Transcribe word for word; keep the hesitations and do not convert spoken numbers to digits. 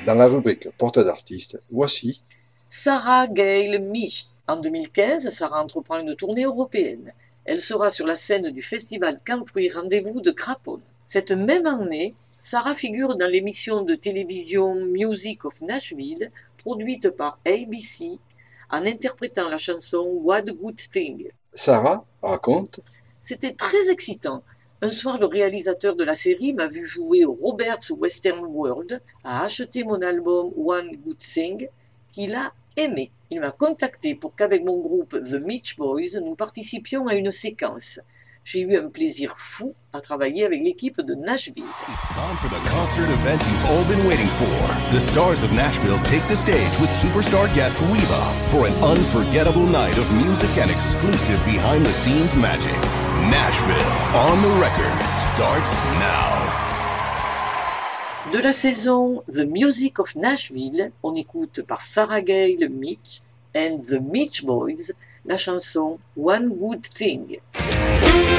Dans la rubrique Porte d'artiste, voici Sarah Gale Mich. En deux mille quinze, Sarah entreprend une tournée européenne. Elle sera sur la scène du festival Country Rendez-vous de Craponne. Cette même année, Sarah figure dans l'émission de télévision Music of Nashville, produite par A B C, en interprétant la chanson What Good Thing. Sarah raconte. C'était très excitant. Un soir, le réalisateur de la série m'a vu jouer au Robert's Western World, a acheté mon album One Good Thing, qu'il a aimé. Il m'a contacté pour qu'avec mon groupe The Mitch Boys, nous participions à une séquence. J'ai eu un plaisir fou à travailler avec l'équipe de Nashville. It's time for the concert event you've all been waiting for. The stars of Nashville take the stage with superstar guest Reba for an unforgettable night of music and exclusive behind-the-scenes magic. Nashville on the record starts now. De la saison The Music of Nashville, on écoute par Sarah Gale Mich and The Mitch Boys la chanson One Good Thing.